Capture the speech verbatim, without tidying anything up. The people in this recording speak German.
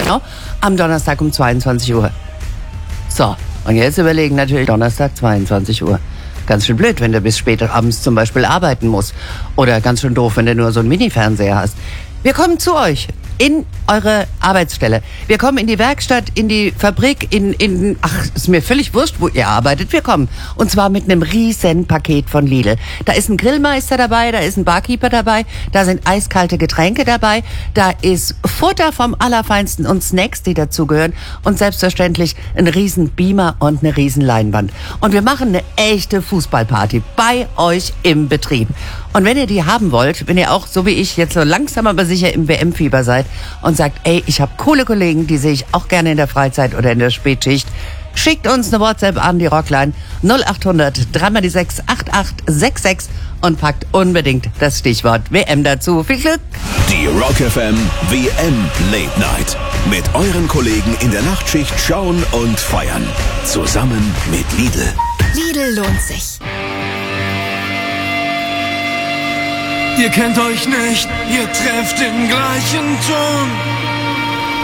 genau am Donnerstag um zweiundzwanzig Uhr. So, und jetzt überlegen natürlich Donnerstag zweiundzwanzig Uhr. Ganz schön blöd, wenn du bis spät abends zum Beispiel arbeiten musst. Oder ganz schön doof, wenn du nur so einen Mini-Fernseher hast. Wir kommen zu euch in eure Arbeitsstelle. Wir kommen in die Werkstatt, in die Fabrik, in, in, ach, ist mir völlig wurscht, wo ihr arbeitet. Wir kommen. Und zwar mit einem riesen Paket von Lidl. Da ist ein Grillmeister dabei, da ist ein Barkeeper dabei, da sind eiskalte Getränke dabei, da ist Futter vom Allerfeinsten und Snacks, die dazugehören. Und selbstverständlich ein riesen Beamer und eine riesen Leinwand. Und wir machen eine echte Fußballparty bei euch im Betrieb. Und wenn ihr die haben wollt, wenn ihr auch, so wie ich, jetzt so langsam aber sicher im W M-Fieber seid und sagt, ey, ich habe coole Kollegen, die sehe ich auch gerne in der Freizeit oder in der Spätschicht, schickt uns eine WhatsApp an die Rockline null acht hundert drei mal die sechs acht acht sechs sechs und packt unbedingt das Stichwort W M dazu. Viel Glück! Die Rock F M W M Late Night. Mit euren Kollegen in der Nachtschicht schauen und feiern. Zusammen mit Lidl. Lidl lohnt sich. Ihr kennt euch nicht, ihr trefft den gleichen Ton.